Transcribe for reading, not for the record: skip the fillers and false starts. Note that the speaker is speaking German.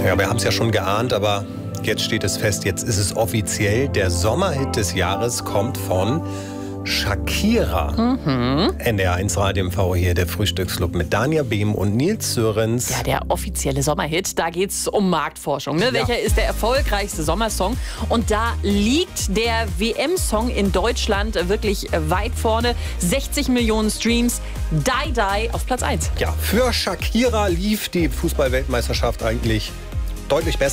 Ja, wir haben es ja schon geahnt, aber jetzt steht es fest, jetzt ist es offiziell. Der Sommerhit des Jahres kommt von Shakira. NDR1 Radio MV hier, der Frühstücksclub mit Dania Behm und Nils Sörens. Ja, der offizielle Sommerhit, da geht es um Marktforschung. Ne? Ja. Welcher ist der erfolgreichste Sommersong? Und da liegt der WM-Song in Deutschland wirklich weit vorne. 60 Millionen Streams, Die Die auf Platz 1. Ja, für Shakira lief die Fußball-Weltmeisterschaft eigentlich deutlich besser.